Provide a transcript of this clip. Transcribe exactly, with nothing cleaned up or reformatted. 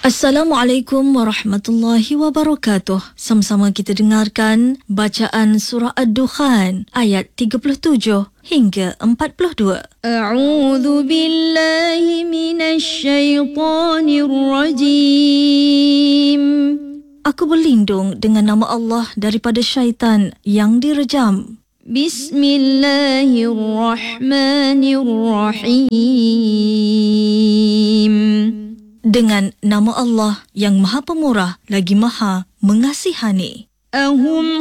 Assalamualaikum warahmatullahi wabarakatuh. Sama-sama kita dengarkan bacaan surah Ad-Dukhan ayat tiga puluh tujuh hingga empat puluh dua. A'udzu billahi minasy syaithanir rajim. Aku berlindung dengan nama Allah daripada syaitan yang direjam. Bismillahirrahmanirrahim. Dengan nama Allah yang Maha Pemurah lagi Maha Mengasihani. Ahum